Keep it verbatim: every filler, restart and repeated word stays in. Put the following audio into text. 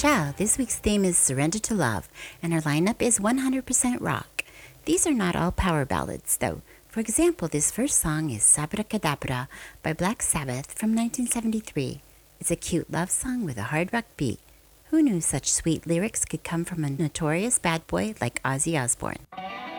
Ciao, this week's theme is Surrender to Love, and our lineup is one hundred percent rock. These are not all power ballads, though. For example, this first song is Sabracadabra by Black Sabbath from nineteen seventy-three. It's a cute love song with a hard rock beat. Who knew such sweet lyrics could come from a notorious bad boy like Ozzy Osbourne?